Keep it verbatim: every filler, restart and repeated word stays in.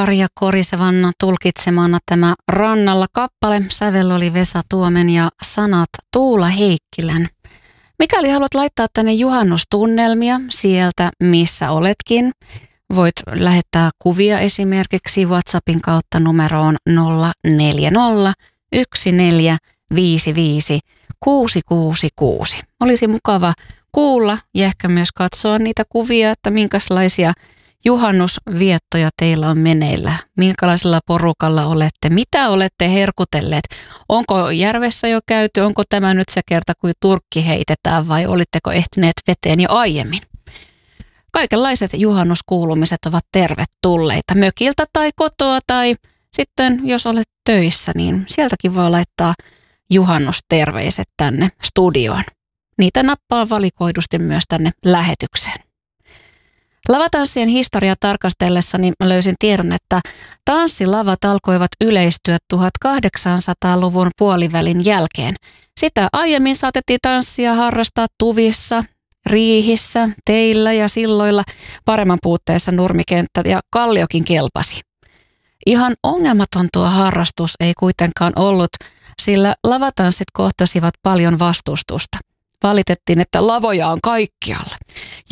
Arja Korisevan tulkitsemana tämä Rannalla kappale. Sävel oli Vesa Tuomen ja sanat Tuula Heikkilän. Mikäli haluat laittaa tänne juhannustunnelmia sieltä, missä oletkin, voit lähettää kuvia esimerkiksi WhatsAppin kautta numeroon nolla neljä nolla yksi neljä viisi viisi kuusi kuusi kuusi. Olisi mukava kuulla ja ehkä myös katsoa niitä kuvia, että minkälaisia juhannusviettoja teillä on meneillä. Minkälaisella porukalla olette? Mitä olette herkutelleet? Onko järvessä jo käyty? Onko tämä nyt se kerta, kun turkki heitetään vai olitteko ehtineet veteen jo aiemmin? Kaikenlaiset juhannuskuulumiset ovat tervetulleita mökiltä tai kotoa tai sitten jos olet töissä, niin sieltäkin voi laittaa juhannusterveiset tänne studioon. Niitä nappaa valikoidusti myös tänne lähetykseen. Lavatanssien historiaa tarkastellessani löysin tiedon, että tanssilavat alkoivat yleistyä tuhatkahdeksansataaluvun puolivälin jälkeen. Sitä aiemmin saatettiin tanssia harrastaa tuvissa, riihissä, teillä ja silloilla, paremman puutteessa nurmikenttä ja kalliokin kelpasi. Ihan ongelmaton tuo harrastus ei kuitenkaan ollut, sillä lavatanssit kohtasivat paljon vastustusta. Valitettiin, että lavoja on kaikkialla.